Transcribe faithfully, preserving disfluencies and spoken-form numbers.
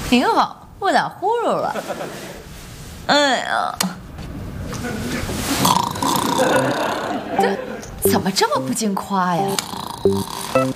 挺好，不打呼噜了。哎呀，这怎么这么不经夸呀？